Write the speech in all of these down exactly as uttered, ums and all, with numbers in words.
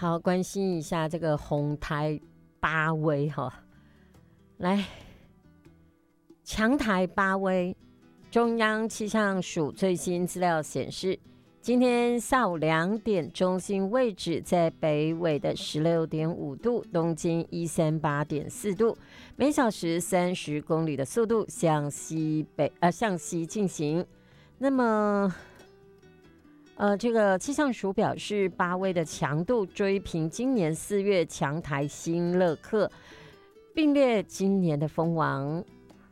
好，关心一下这个红台八威哈，来，强台八威，中央气象署最新资料显示，今天下午两点，中心位置在北纬的十六点五度，东经一三八点四度，每小时三十公里的速度向西北呃向西进行。那么。呃，这个气象署表示，八威的强度追平今年四月强台新乐克，并列今年的风王。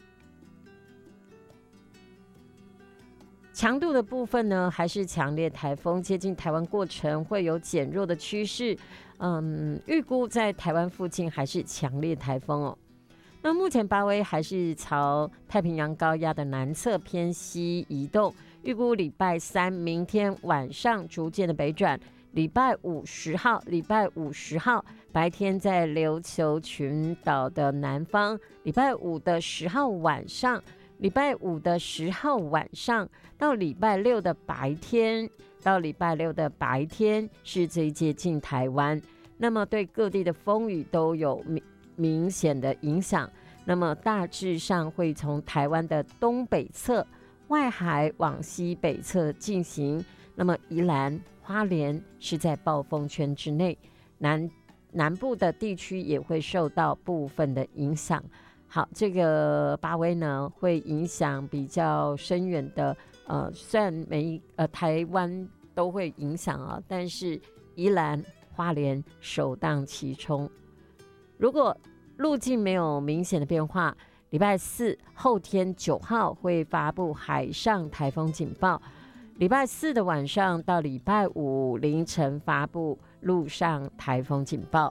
强度的部分呢，还是强烈台风，接近台湾过程会有减弱的趋势。嗯，预估在台湾附近还是强烈台风哦。那目前八威还是朝太平洋高压的南侧偏西移动。预估礼拜三明天晚上逐渐的北转，礼拜五十号，礼拜五十号白天在琉球群岛的南方，礼拜五的十号晚上，礼拜五的十号晚上到礼拜六的白天，到礼拜六的白天是最接近台湾，那么对各地的风雨都有明明显的影响，那么大致上会从台湾的东北侧。外海往西北侧进行，那么宜兰、花莲是在暴风圈之内，南南部的地区也会受到部分的影响。好，这个八威呢会影响比较深远的，呃，虽然每呃台湾都会影响啊，但是宜兰、花莲首当其冲。如果路径没有明显的变化，礼拜四后天九号会发布海上台风警报，礼拜四的晚上到礼拜五凌晨发布陆上台风警报。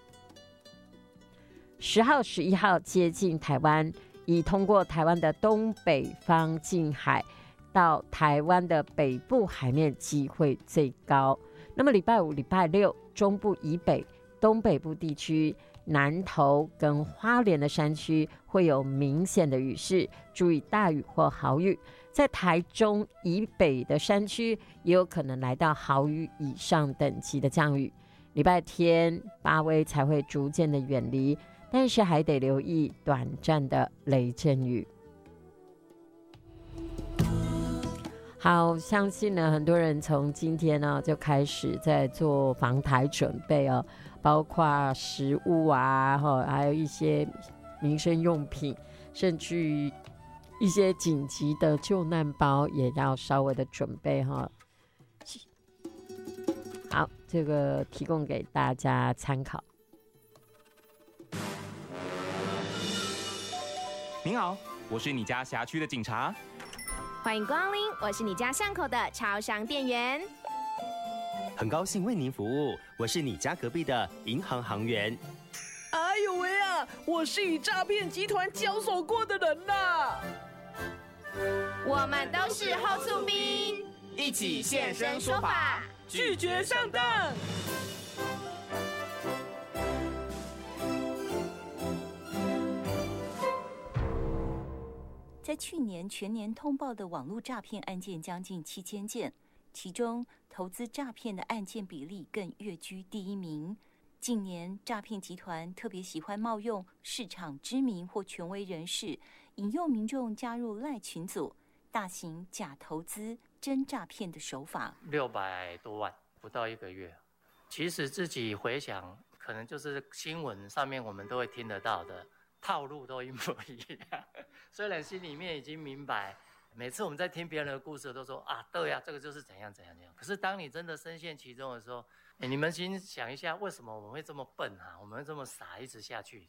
十号、十一号接近台湾，已通过台湾的东北方近海到台湾的北部海面机会最高。那么礼拜五、礼拜六中部以北、东北部地区。南投跟花莲的山区会有明显的雨势，注意大雨或豪雨。在台中以北的山区也有可能来到豪雨以上等级的降雨。礼拜天八威才会逐渐的远离，但是还得留意短暂的雷阵雨。好，相信呢很多人从今天呢就开始在做防台准备哦。包括食物啊，还有一些民生用品，甚至于一些紧急的救难包也要稍微的准备哈。好，这个提供给大家参考。 您好，我是你家辖区的警察。 欢迎光临，我是你家巷口的超商店员。 很高兴为您服务，我是你家隔壁的银行行员。 哎呦喂啊，我是与诈骗集团交手过的人呐。 我们都是后速兵， 一起现身说法， 拒绝上当。 在去年全年通报的网络诈骗案件将近七千件。其中，投资诈骗的案件比例更跃居第一名。近年，诈骗集团特别喜欢冒用市场知名或权威人士，引诱民众加入赖群组，大型假投资、真诈骗的手法。 六百多万，不到一个月。其实自己回想，可能就是新闻上面我们都会听得到的套路都一模一样。虽然心里面已经明白。每次我们在听别人的故事都说啊，对呀、啊，这个就是怎样怎样怎样。可是当你真的深陷其中的时候，你们先想一下，为什么我们会这么笨啊？我们会这么傻，一直下去？